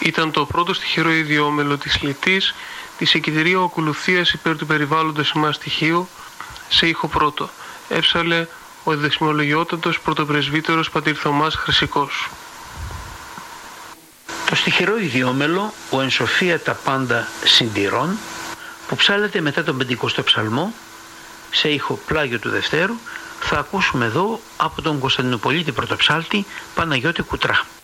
Ήταν το πρώτο στοιχερό ιδιόμελο της Λιτής, της εκητηρίου ακολουθίας υπέρ του περιβάλλοντος ημάς στοιχείου, σε ήχο πρώτο. Έψαλε ο δεσμολογιότατος πρωτοπρεσβύτερος πατήρ Θωμάς Χρυσικός. Το στοιχερό ιδιόμελο, ο εν σοφία τα πάντα συντηρών, που ψάλλεται μετά τον 50ο ψαλμό, σε ήχο πλάγιο του Δευτέρου, θα ακούσουμε εδώ από τον Κωνσταντινοπολίτη πρωτοψάλτη Παναγιώτη Κουτρά.